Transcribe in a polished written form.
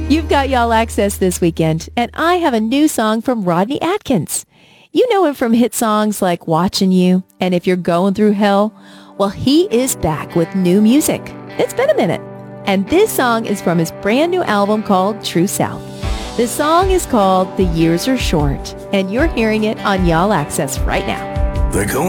You've got Y'all Access this weekend, and I have a new song from Rodney Atkins. You know him from hit songs like Watching You and If You're Going Through Hell. Well, he is back with new music. It's been a minute. And this song is from his brand new album called True South. The song is called The Years Are Short, and you're hearing it on Y'all Access right now. They're going